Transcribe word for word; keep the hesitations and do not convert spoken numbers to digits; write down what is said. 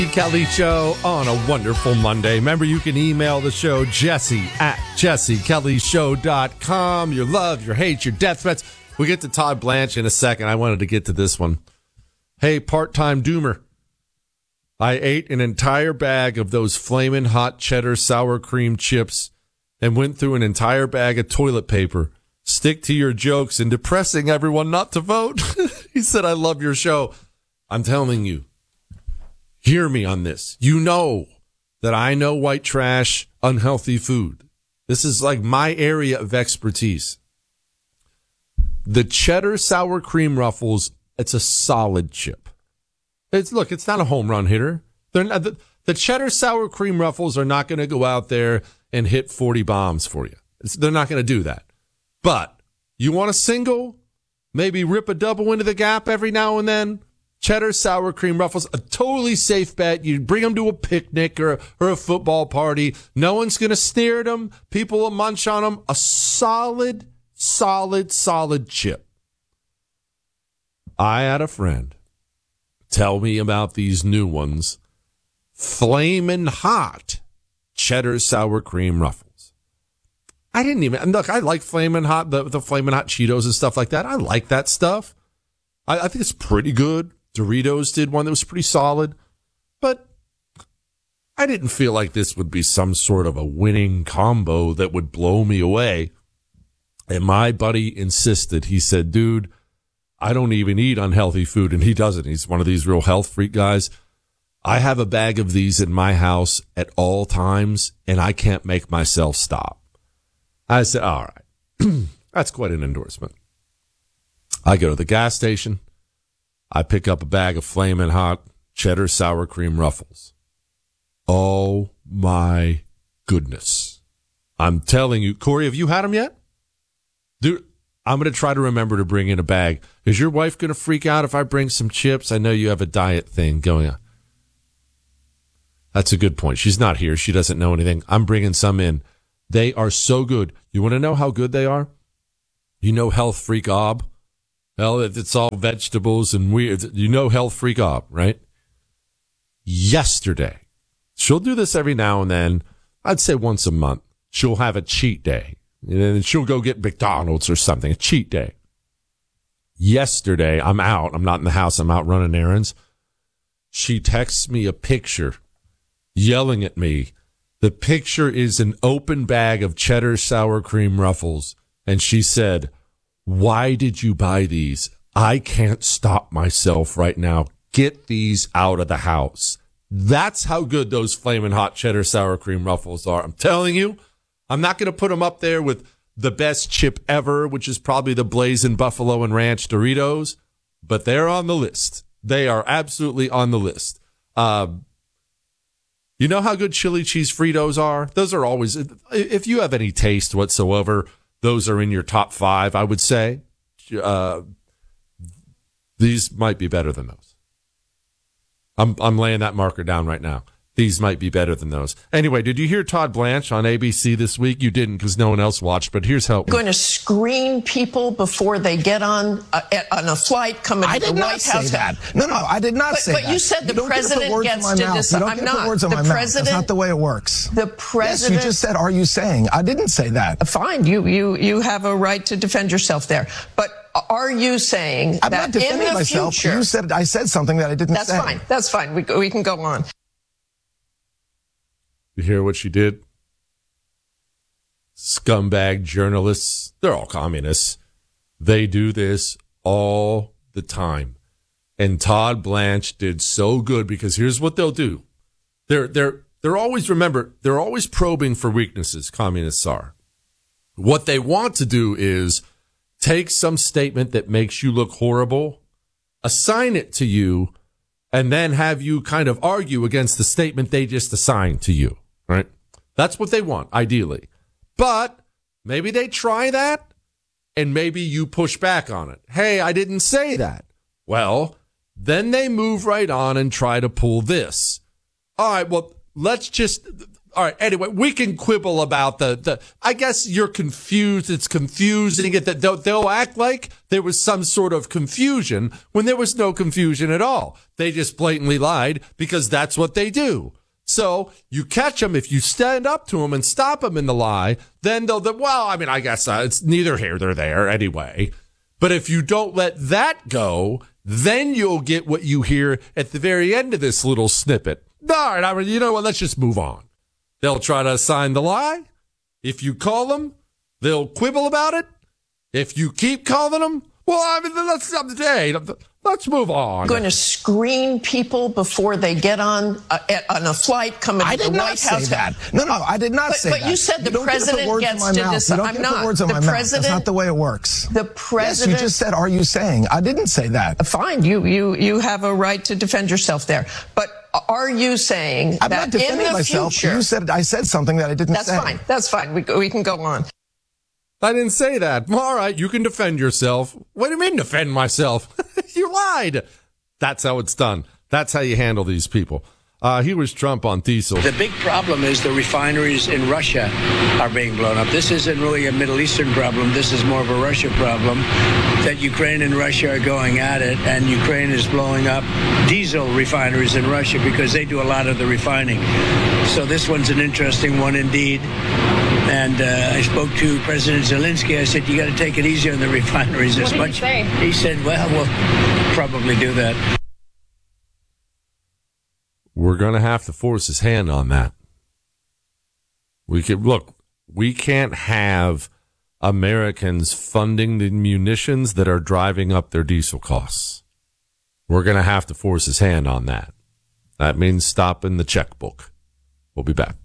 Kelly Show on a wonderful Monday. Remember, you can email the show, Jesse at jesse kelly show dot com. Your love, your hate, your death threats. We'll get to Todd Blanche in a second. I wanted to get to this one. Hey, part-time doomer. I ate an entire bag of those flamin' hot cheddar sour cream chips and went through an entire bag of toilet paper. Stick to your jokes and depressing everyone not to vote. He said, I love your show. I'm telling you. Hear me on this. You know that I know white trash, unhealthy food. This is like my area of expertise. The cheddar sour cream Ruffles, it's a solid chip. It's look, it's not a home run hitter. They're not, the, the cheddar sour cream Ruffles are not going to go out there and hit forty bombs for you. It's, they're not going to do that. But you want a single, maybe rip a double into the gap every now and then. Cheddar sour cream Ruffles, a totally safe bet. You bring them to a picnic or, or a football party. No one's going to sneer at them. People will munch on them. A solid, solid, solid chip. I had a friend tell me about these new ones. Flamin' hot cheddar sour cream Ruffles. I didn't even, look, I like Flamin' Hot, the, the Flamin' Hot Cheetos and stuff like that. I like that stuff. I, I think it's pretty good. Doritos did one that was pretty solid, but I didn't feel like this would be some sort of a winning combo that would blow me away. And my buddy insisted. He said, dude, I don't even eat unhealthy food. And he doesn't. He's one of these real health freak guys. I have a bag of these in my house at all times, and I can't make myself stop. I said, all right, that's quite an endorsement. I go to the gas station. I pick up a bag of Flamin' Hot cheddar sour cream Ruffles. Oh, my goodness. I'm telling you. Corey, have you had them yet? Dude, I'm going to try to remember to bring in a bag. Is your wife going to freak out if I bring some chips? I know you have a diet thing going on. That's a good point. She's not here. She doesn't know anything. I'm bringing some in. They are so good. You want to know how good they are? You know Health Freak Ob? Well, it's all vegetables and weird. You know Health Freak Ob, right? Yesterday, she'll do this every now and then. I'd say once a month. She'll have a cheat day. And she'll go get McDonald's or something, a cheat day. Yesterday, I'm out. I'm not in the house. I'm out running errands. She texts me a picture yelling at me. The picture is an open bag of cheddar sour cream Ruffles. And she said, why did you buy these? I can't stop myself right now. Get these out of the house. That's how good those Flamin' Hot cheddar sour cream Ruffles are. I'm telling you, I'm not going to put them up there with the best chip ever, which is probably the Blazing Buffalo and Ranch Doritos, but they're on the list. They are absolutely on the list. Um, you know how good chili cheese Fritos are? Those are always, if you have any taste whatsoever, those are in your top five, I would say. Uh, these might be better than those. I'm I'm laying that marker down right now. These might be better than those. Anyway, did you hear Todd Blanche on A B C this week? You didn't because no one else watched, but here's how. You're going to screen people before they get on a, on a flight coming to the White House? I did not say that. No, no, I did not but, say but that. But you said the you president gets to decide. I'm not. Words in the my president. Mouth. That's not the way it works. The president. Yes, you just said, "Are you saying?" I didn't say that. Fine, you you you have a right to defend yourself there, but. Are you saying I'm that not defending in the myself. future? You said I said something that I didn't that's say. That's fine. That's fine. We we can go on. You hear what she did? Scumbag journalists. They're all communists. They do this all the time. And Todd Blanche did so good because here's what they'll do. They're they're they're always remember, they're always probing for weaknesses, communists are. What they want to do is take some statement that makes you look horrible, assign it to you, and then have you kind of argue against the statement they just assigned to you, right? That's what they want, ideally. But maybe they try that, and maybe you push back on it. Hey, I didn't say that. Well, then they move right on and try to pull this. All right, well, let's just, All right. Anyway, we can quibble about the, the, I guess you're confused. It's confusing it that they'll, they'll act like there was some sort of confusion when there was no confusion at all. They just blatantly lied because that's what they do. So you catch them. If you stand up to them and stop them in the lie, then they'll, they, well, I mean, I guess uh, it's neither here nor there anyway. But if you don't let that go, then you'll get what you hear at the very end of this little snippet. All right. I mean, you know what? Let's just move on. They'll try to assign the lie. If you call them, they'll quibble about it. If you keep calling them, well, I mean, let's up to date. Let's move on. Going to screen people before they get on a, on a flight coming I to did the not White say House. that. No, no, I did not But, say but that. you said the You don't get to put president words in gets my to mouth. decide. You don't I'm get to put not. words in The my mouth. president. That's not the way it works. The president. Yes, you just said, "Are you saying?" I didn't say that. Fine, you you you have a right to defend yourself there. But are you saying I'm that not defending in the myself. future? You said I said something that I didn't That's say. fine. That's fine. We we can go on. I didn't say that. All right, you can defend yourself. What do you mean defend myself? You lied. That's how it's done. That's how you handle these people. Uh, he was Trump on diesel. The big problem is the refineries in Russia are being blown up. This isn't really a Middle Eastern problem. This is more of a Russia problem, that Ukraine and Russia are going at it, and Ukraine is blowing up diesel refineries in Russia because they do a lot of the refining. So this one's an interesting one indeed. And uh, I spoke to President Zelensky. I said, you got to take it easy on the refineries as What did much. he say? He said, well, we'll probably do that. We're going to have to force his hand on that. We could look, we can't have Americans funding the munitions that are driving up their diesel costs. We're going to have to force his hand on that. That means stopping the checkbook. We'll be back.